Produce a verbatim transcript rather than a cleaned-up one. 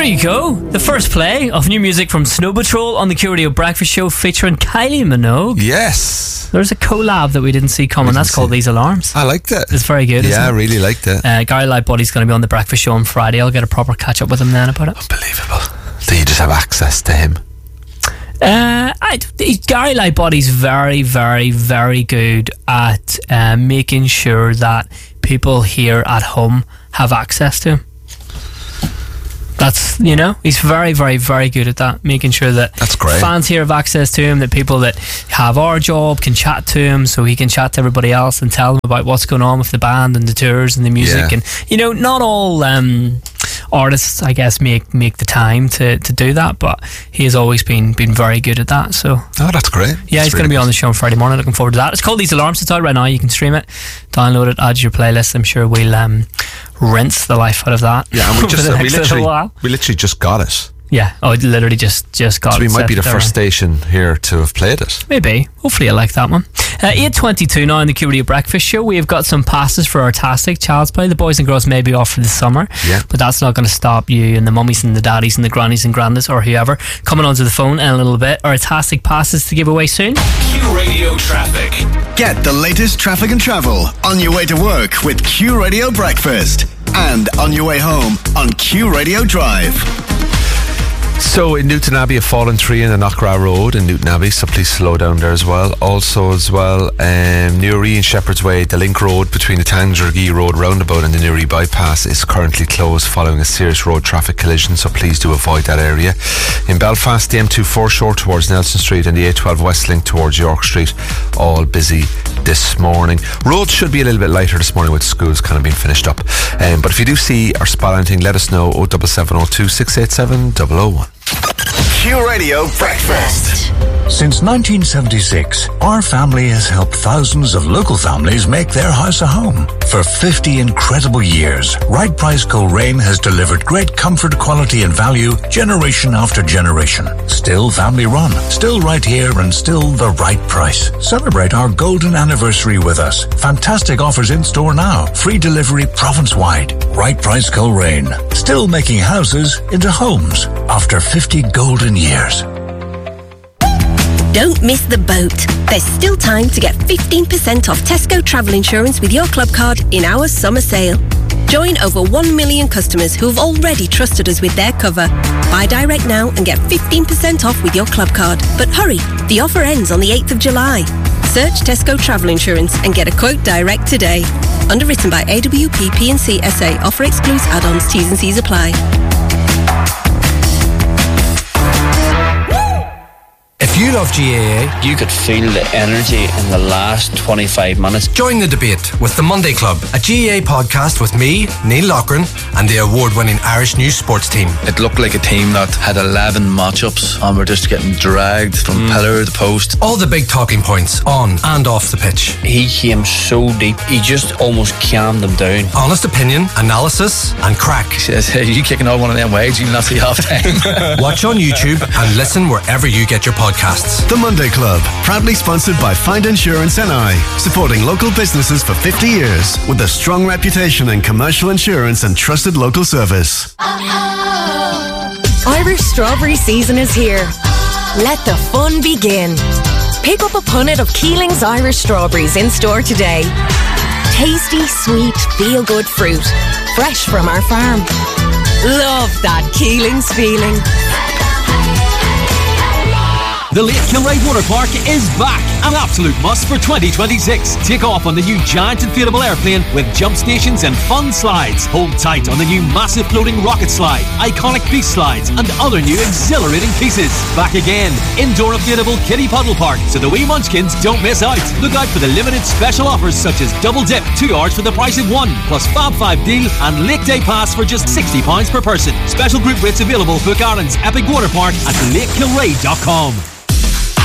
you go. The first play of new music from Snow Patrol on the Q Radio Breakfast Show featuring Kylie Minogue. Yes. There's a collab that we didn't see coming. Didn't That's see. called These Alarms. I liked it. It's very good. Yeah, isn't I it? really liked it. Uh, Gary Lightbody's going to be on the Breakfast Show on Friday. I'll get a proper catch up with him then about it. Unbelievable. Do you just have access to him? Uh, I, Gary Lightbody's very, very, very good at uh, making sure that people here at home have access to him. That's, you know, he's very, very, very good at that, making sure that That's great. fans here have access to him, that people that have our job can chat to him, so he can chat to everybody else and tell them about what's going on with the band and the tours and the music. Yeah. And, you know, not all um, artists, I guess, make make the time to, to do that, but he has always been been very good at that. So oh, that's great. yeah, that's he's really going to be good. on the show on Friday morning. Looking forward to that. It's called These Alarms. It's out right now. You can stream it, download it, add to your playlist. I'm sure we'll um, rinse the life out of that. Yeah, and we over just the uh, we next little literally while. we literally just got it. Yeah, oh, it literally just just got So it. we might set be the there. first station here to have played it. Maybe. Hopefully I like that one. Uh, eight twenty-two now on the Q Radio Breakfast Show. We have got some passes for our Tastic Child's Play. The boys and girls may be off for the summer, Yeah. but that's not going to stop you and the mummies and the daddies and the grannies and grandas or whoever coming onto the phone in a little bit. Our Tastic passes to give away soon. Q Radio Traffic. Get the latest traffic and travel on your way to work with Q Radio Breakfast and on your way home on Q Radio Drive. So in Newton Abbey, a fallen tree in the Knockra Road in Newton Abbey, so please slow down there as well. Also as well, um, Newry and Shepherd's Way, the link road between the Tangergee Road roundabout and the Newry bypass is currently closed following a serious road traffic collision, so please do avoid that area. In Belfast, the M twenty-four short towards Nelson Street and the A twelve West link towards York Street, all busy this morning. Roads should be a little bit lighter this morning with schools kind of being finished up. Um, but if you do see or spot anything, let us know. oh seven seven oh two, six eight seven, oh oh one. Q Radio Breakfast. Since nineteen seventy-six, our family has helped thousands of local families make their house a home. For fifty incredible years, Right Price Coleraine has delivered great comfort, quality and value generation after generation. Still family run, still right here and still the right price. Celebrate our golden anniversary with us. Fantastic offers in store now. Free delivery province-wide. Right Price Coleraine. Still making houses into homes after fifty golden years. Don't miss the boat. There's still time to get fifteen percent off Tesco travel insurance with your club card in our summer sale. Join over one million customers who have already trusted us with their cover. Buy direct now and get fifteen percent off with your club card. But hurry, the offer ends on the eighth of July. Search Tesco Travel Insurance and get a quote direct today. Underwritten by A W P P and C S A. Offer excludes add-ons. T's and C's apply. If you love G A A, you could feel the energy in the last twenty-five minutes. Join the debate with The Monday Club, a G A A podcast with me, Neil Loughran, and the award-winning Irish News Sports team. It looked like a team that had eleven matchups and were just getting dragged from mm. pillar to post. All the big talking points on and off the pitch. He came so deep, he just almost calmed them down. Honest opinion, analysis, and crack. He says, hey, you kicking out one of them waves, you'll not see half time. Watch on YouTube and listen wherever you get your podcasts. The Monday Club, proudly sponsored by Find Insurance N I, supporting local businesses for fifty years with a strong reputation in commercial insurance and trusted local service. Irish strawberry season is here. Let the fun begin. Pick up a punnet of Keeling's Irish strawberries in store today. Tasty, sweet, feel-good fruit, fresh from our farm. Love that Keeling's feeling. The Lake Kilray Water Park is back, an absolute must for twenty twenty-six. Take off on the new giant inflatable airplane with jump stations and fun slides. Hold tight on the new massive floating rocket slide, iconic beast slides, and other new exhilarating pieces. Back again, indoor inflatable kiddie puddle park, so the wee munchkins don't miss out. Look out for the limited special offers such as double dip, two hours for the price of one, plus Fab five deal and Lake Day Pass for just sixty pounds per person. Special group rates available. Book Ireland's Epic Water Park at lake kilray dot com.